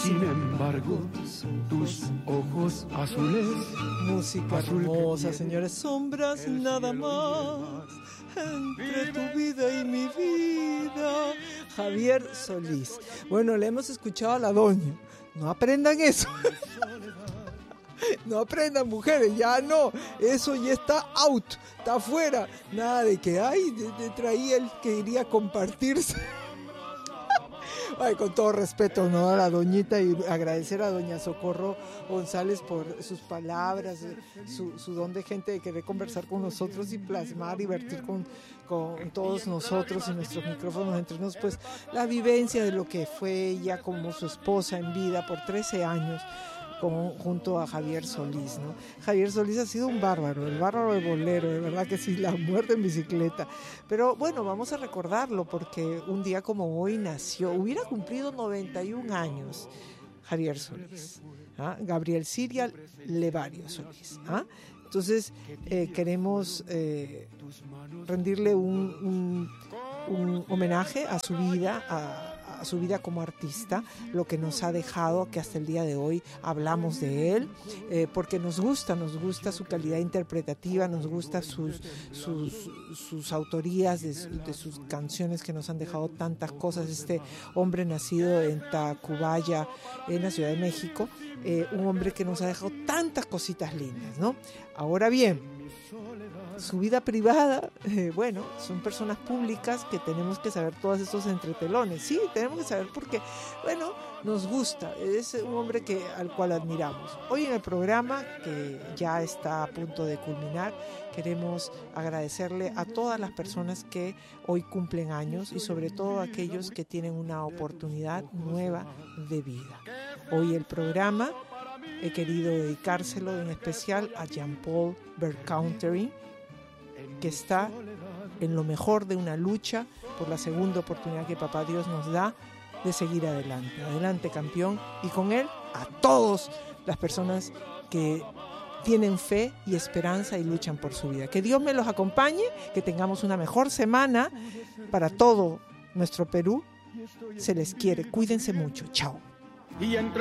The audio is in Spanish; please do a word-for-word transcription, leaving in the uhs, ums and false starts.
sin embargo, tus ojos azules. Música hermosa, señores. Sombras nada más entre tu vida y mi vida. Javier Solís. Bueno, le hemos escuchado a la doña. No aprendan eso. No aprendan, mujeres, ya no. Eso ya está out, está afuera. Nada de que, ay, de, de traía el que quería compartirse. Ay, con todo respeto, ¿no? A la doñita, y agradecer a doña Socorro González por sus palabras, su, su don de gente de querer conversar con nosotros y plasmar, divertir con, con todos nosotros y nuestros micrófonos entre nosotros, pues la vivencia de lo que fue ella como su esposa en vida por trece años. Con, junto a Javier Solís, ¿no? Javier Solís ha sido un bárbaro, el bárbaro de bolero, de verdad que sí, la muerte en bicicleta. Pero bueno, vamos a recordarlo porque un día como hoy nació, hubiera cumplido noventa y un años Javier Solís, ¿ah? Gabriel Siria Levario Solís, ¿ah? Entonces eh, queremos eh, rendirle un, un, un homenaje a su vida, a a su vida como artista, lo que nos ha dejado, que hasta el día de hoy hablamos de él, eh, porque nos gusta, nos gusta su calidad interpretativa, nos gusta sus, sus, sus autorías de, de sus canciones que nos han dejado tantas cosas. Este hombre nacido en Tacubaya, en la Ciudad de México, eh, un hombre que nos ha dejado tantas cositas lindas, ¿no? Ahora bien, su vida privada, eh, bueno, son personas públicas que tenemos que saber todos estos entretelones. Sí, tenemos que saber porque, bueno, nos gusta. Es un hombre que, al cual admiramos. Hoy en el programa, que ya está a punto de culminar, queremos agradecerle a todas las personas que hoy cumplen años y sobre todo a aquellos que tienen una oportunidad nueva de vida. Hoy el programa he querido dedicárselo en especial a Jean-Paul Belcanterie, que está en lo mejor de una lucha por la segunda oportunidad que Papá Dios nos da de seguir adelante. Adelante, campeón, y con él a todas las personas que tienen fe y esperanza y luchan por su vida. Que Dios me los acompañe, que tengamos una mejor semana para todo nuestro Perú. Se les quiere, cuídense mucho, chao.